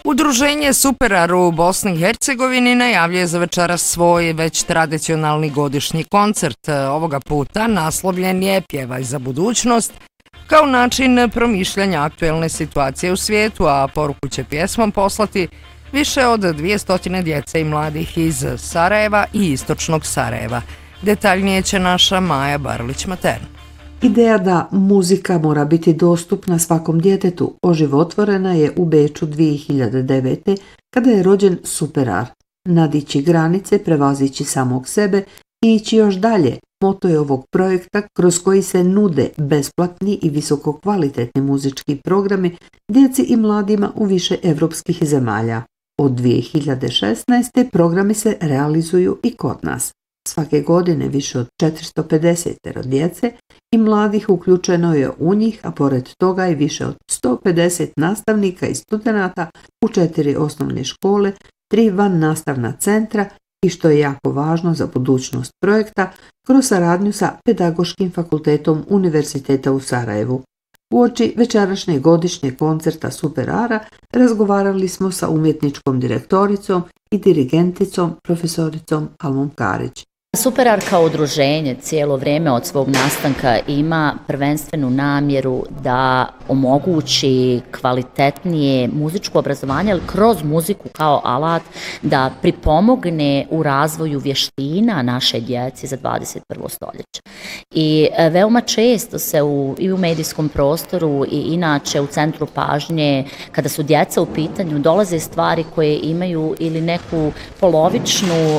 Udruženje Superar u Bosni i Hercegovini najavljuje za večeras svoj već tradicionalni godišnji koncert. Ovoga puta naslovljen je Pjevaj za budućnost, kao način promišljanja aktuelne situacije u svijetu, a poruku će pjesmom poslati više od 200 djece i mladih iz Sarajeva i istočnog Sarajeva. Detaljnije će naša Maja Barlić-Matern. Ideja da muzika mora biti dostupna svakom djetetu oživotvorena je u Beču 2009. kada je rođen Superar. Nadići granice, prevazići samog sebe i ići još dalje. Moto je ovog projekta kroz koji se nude besplatni i visokokvalitetni muzički programi djeci i mladima u više evropskih zemalja. Od 2016. programi se realizuju i kod nas. Svake godine više od 450 djece i mladih uključeno je u njih, a pored toga i više od 150 nastavnika i studenata u 4 osnovne škole, 3 van nastavna centra i što je jako važno za budućnost projekta, kroz saradnju sa Pedagoškim fakultetom Univerziteta u Sarajevu. Uoči večerašnjeg godišnjeg koncerta Superara razgovarali smo sa umjetničkom direktoricom i dirigenticom profesoricom Almom Karić. Superar kao udruženje cijelo vrijeme od svog nastanka ima prvenstvenu namjeru da omogući kvalitetnije muzičko obrazovanje, ali kroz muziku kao alat da pripomogne u razvoju vještina naše djece za 21. stoljeće. I veoma često se i u medijskom prostoru i inače u centru pažnje, kada su djeca u pitanju, dolaze stvari koje imaju ili neku polovičnu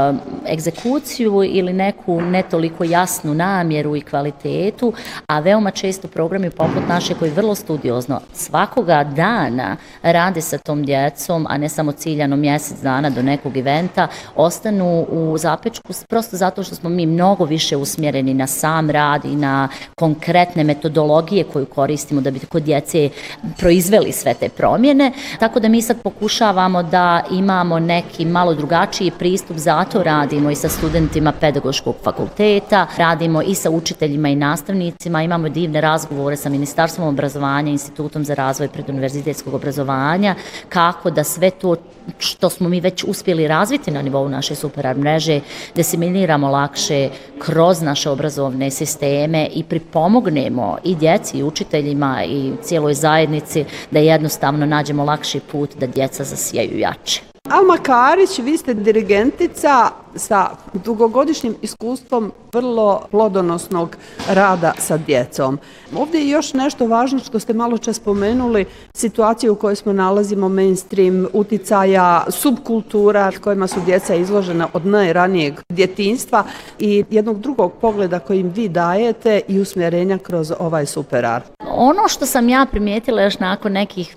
egzekuciju ili neku ne toliko jasnu namjeru i kvalitetu, a veoma često programi poput naše koji vrlo studiozno svakoga dana rade sa tom djecom, a ne samo ciljano mjesec dana do nekog eventa, ostanu u zapečku prosto zato što smo mi mnogo više usmjereni na sam rad i na konkretne metodologije koju koristimo da bi kod djece proizveli sve te promjene. Tako da mi sad pokušavamo da imamo neki malo drugačiji pristup, zato radimo i sa studentima Pedagoškog fakulteta, radimo i sa učiteljima i nastavnicima, imamo divne razgovore sa Ministarstvom obrazovanja, Institutom za razvoj preduniverzitetskog obrazovanja, kako da sve to što smo mi već uspjeli razviti na nivou naše Superar mreže, diseminiramo lakše kroz naše obrazovne sisteme i pripomognemo i djeci i učiteljima i cijeloj zajednici da jednostavno nađemo lakši put da djeca zasijaju jače. Alma Karić, vi ste dirigentica sa dugogodišnjim iskustvom vrlo plodonosnog rada sa djecom. Ovdje je još nešto važno što ste malo čas spomenuli, situacije u kojoj smo nalazimo, mainstream, uticaja, subkultura kojima su djeca izložena od najranijeg djetinjstva i jednog drugog pogleda kojim vi dajete i usmjerenja kroz ovaj Superar. Ono što sam ja primijetila još nakon nekih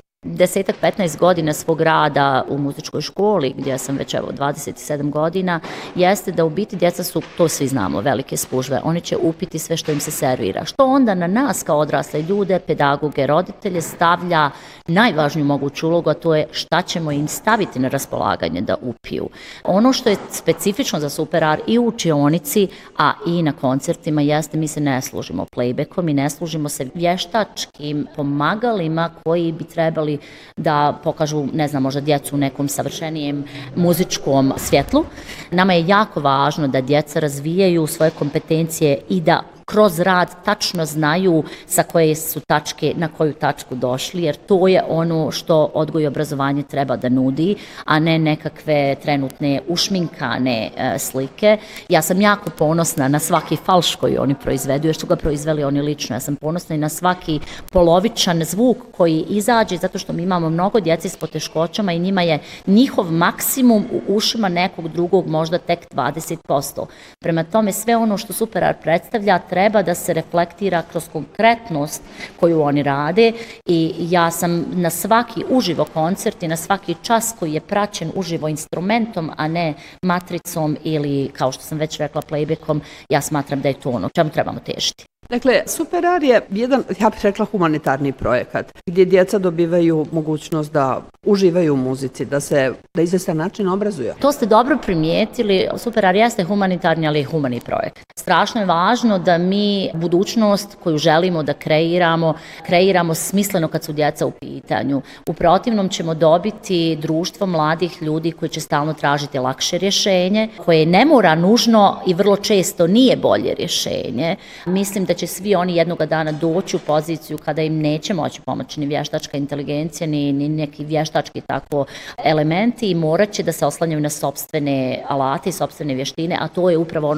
10-15 godina svog rada u muzičkoj školi, gdje sam već 27 godina, jeste da u biti djeca su, to svi znamo, velike spužve. Oni će upiti sve što im se servira. Što onda na nas kao odrasle ljude, pedagoge, roditelje stavlja najvažniju moguću ulogu, a to je šta ćemo im staviti na raspolaganje da upiju. Ono što je specifično za Superar i u učionici, a i na koncertima, jeste mi se ne služimo playbackom i ne služimo se vještačkim pomagalima koji bi trebali da pokažu, ne znam, možda djecu u nekom savršenijem muzičkom svjetlu. Nama je jako važno da djeca razvijaju svoje kompetencije i da kroz rad tačno znaju sa koje su tačke, na koju tačku došli, jer to je ono što odgoj i obrazovanje treba da nudi, a ne nekakve trenutne ušminkane slike. Ja sam jako ponosna na svaki falš koji oni proizvedu, jer su ga proizveli oni lično. Ja sam ponosna i na svaki polovičan zvuk koji izađe, zato što mi imamo mnogo djece s poteškoćama i njima je njihov maksimum u ušima nekog drugog možda tek 20%. Prema tome, sve ono što Superar predstavlja treba da se reflektira kroz konkretnost koju oni rade i ja sam na svaki uživo koncert i na svaki čas koji je praćen uživo instrumentom, a ne matricom ili, kao što sam već rekla, playbackom, ja smatram da je to ono čemu trebamo težiti. Dakle, Superar je jedan, ja bih rekla, humanitarni projekat gdje djeca dobivaju mogućnost da uživaju u muzici, da se na izvestan način obrazuju. To ste dobro primijetili, Superar jeste humanitarni, ali je humani projekt. Strašno je važno da mi budućnost koju želimo da kreiramo smisleno kad su djeca u pitanju. U protivnom ćemo dobiti društvo mladih ljudi koji će stalno tražiti lakše rješenje, koje ne mora nužno i vrlo često nije bolje rješenje. Mislim da će svi oni jednoga dana doći u poziciju kada im neće moći pomoći ni vještačka inteligencija, ni neki vještački tako elementi i morat će da se oslanjaju na sopstvene alate i sopstvene vještine, a to je upravo ono